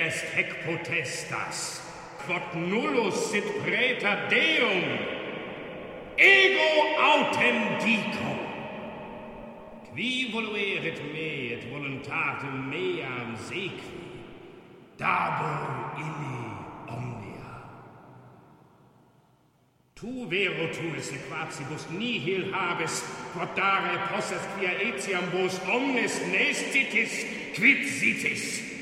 est hec potestas, quod nullus sit praeter Deum, ego autem dico. Qui voluerit me et voluntatem meam sequi, dabur illi omnia. Tu vero tuis equatibus nihil habes, quod dare possest quia etiam vos omnes nestitis, quid sitis.